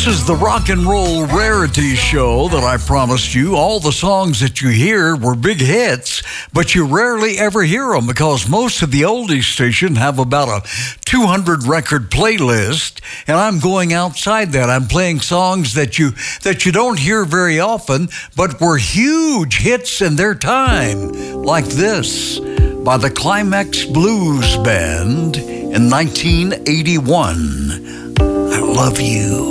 This is the Rock and Roll Rarity Show that I promised you. All the songs that you hear were big hits, but you rarely ever hear them because most of the oldies station have about a 200 record playlist, and I'm going outside that. I'm playing songs that you don't hear very often, but were huge hits in their time, like this by the Climax Blues Band in 1981. I Love You.